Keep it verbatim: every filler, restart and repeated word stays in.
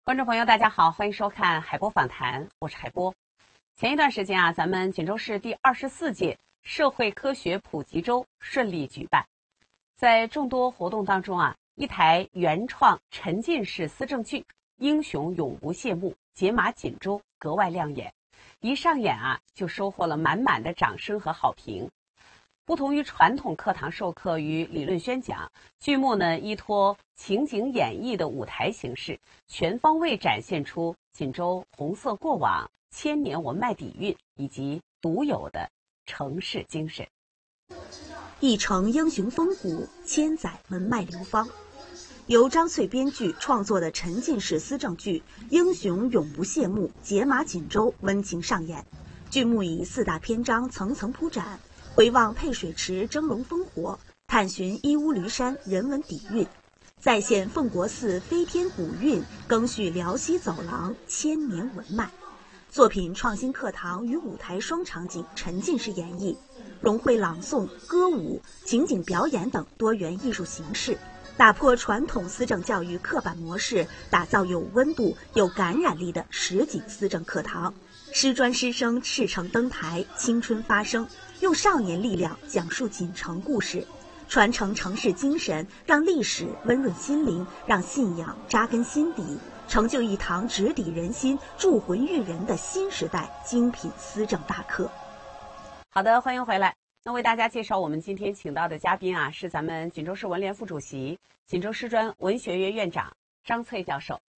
观众朋友，大家好，欢迎收看海波访谈，我是海波。前一段时间啊，咱们锦州市第二十四届社会科学普及周顺利举办。在众多活动当中啊，一台原创沉浸式思政剧《英雄永不谢幕》解码锦州格外亮眼，一上演啊就收获了满满的掌声和好评。不同于传统课堂授课与理论宣讲，剧目呢依托情景演绎的舞台形式，全方位展现出锦州红色过往、千年文脉底蕴以及独有的城市精神。 一城英雄风骨，千载文脉流芳。由张翠编剧创作的沉浸式思政剧《英雄永不谢幕》解码锦州温情上演。剧目以四大篇章层层铺展，回望沛水池峥嵘烽火，探寻义乌驴山人文底蕴，再现奉国寺飞天古韵，更续辽西走廊千年文脉。作品创新课堂与舞台双场景沉浸式演绎，融汇朗诵、歌舞、情景表演等多元艺术形式，打破传统思政教育刻板模式，打造有温度、有感染力的实景思政课堂。师专师生赤诚登台，青春发声，用少年力量讲述锦城故事，传承城市精神，让历史温润心灵，让信仰扎根心底，成就一堂直抵人心、铸魂育人的新时代精品思政大课。 好的，欢迎回来。那为大家介绍我们今天请到的嘉宾啊，是咱们锦州市文联副主席、锦州师专文学院院长张翠教授。